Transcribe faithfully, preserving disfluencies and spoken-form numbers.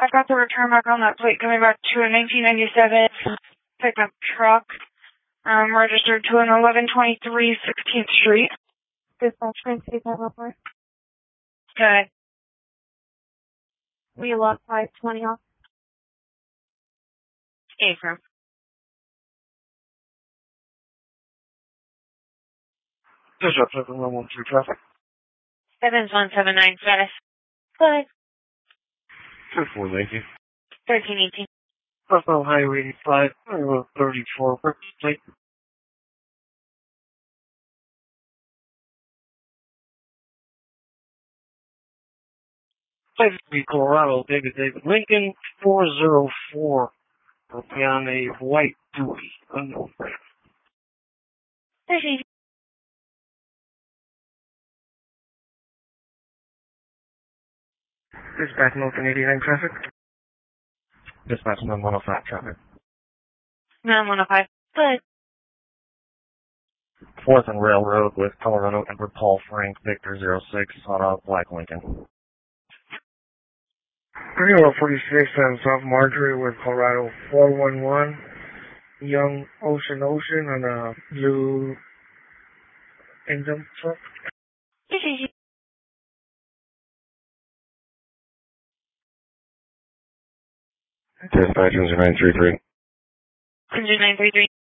I got the return back on that plate coming back to a nineteen ninety-seven pickup truck, um, registered to an eleven twenty-three sixteenth Street. Dispatch, can I take that real quick? Okay. We lost five twenty off. Affirm. Dispatch, seven one one three traffic. seven one seven nine status. Good. two four nineteen. thirteen eighteen. Buffalo Highway eighty-five, Road thirty-four, plate. Plate B, Colorado, David David Lincoln, four zero four. Will be on a white Dewey. Unknown. thirteen. Dispatch, Milton eighty-nine traffic. Dispatch, nine one oh five traffic. nine one oh five. Good. Fourth and Railroad with Colorado, Edward Paul Frank, Victor zero six, on a black Lincoln. Colorado forty-six on South Marjorie with Colorado four one one, Young Ocean Ocean on a blue engine truck. Dispatch, nine three three. nine three three.